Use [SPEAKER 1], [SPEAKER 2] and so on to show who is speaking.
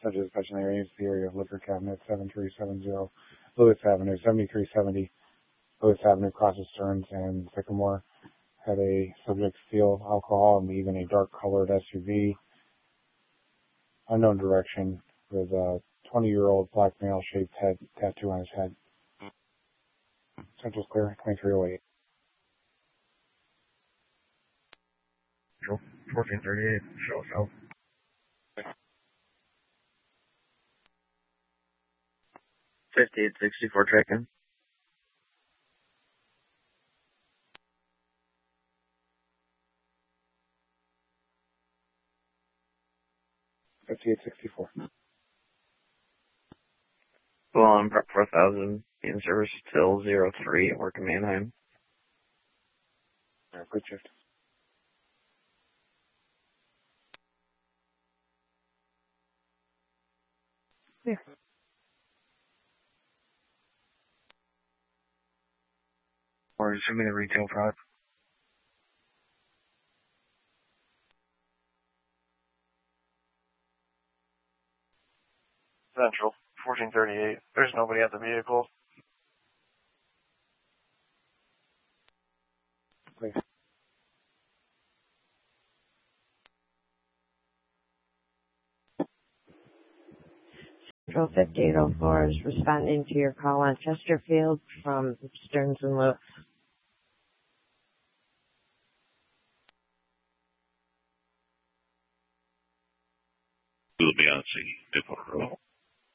[SPEAKER 1] such as dispatching the range the area of liquor cabinet 7370 Lewis Avenue, 7370 Lewis Avenue crosses Stearns and Sycamore. Had a subject steal alcohol and leave in a dark colored SUV. Unknown direction with a 20-year-old black male shaped head tattoo on his head. Central's clear, 2308.
[SPEAKER 2] 1438, show us out.
[SPEAKER 3] 5864 check-in. Well, on prep 4000, in service till 03, working Manheim.
[SPEAKER 1] Good shift. Yeah.
[SPEAKER 2] Or send me the retail product. Central, 1438. There's nobody at the vehicle.
[SPEAKER 1] Please.
[SPEAKER 4] Central 5804 is responding to your call on Chesterfield from Stearns and Lewis.
[SPEAKER 5] We'll be on scene.